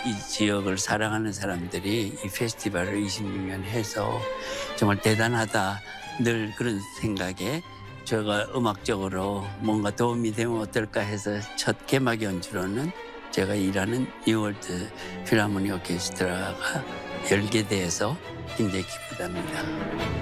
이 지역을 사랑하는 사람들이 이 페스티벌을 26년 해서 정말 대단하다 늘 그런 생각에 제가 음악적으로 뭔가 도움이 되면 어떨까 해서 첫 개막 연주로는 제가 일하는 뉴월드 필하모니 오케스트라가 열게 돼서 굉장히 기쁘답니다.